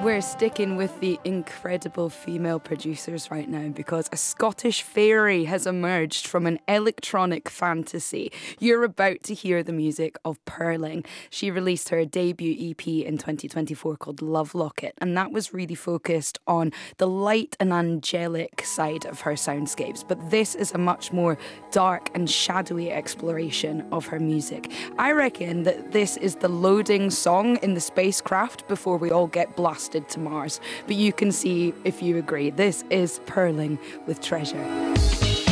We're sticking with the incredible female producers right now because a Scottish fairy has emerged from an electronic fantasy. You're about to hear the music of Purling. She released her debut EP in 2024 called Love Locket, and that was really focused on the light and angelic side of her soundscapes. But this is a much more dark and shadowy exploration of her music. I reckon that this is the loading song in the spacecraft before we all get blasted to Mars. But you can see if you agree. This is Purling with Treasure.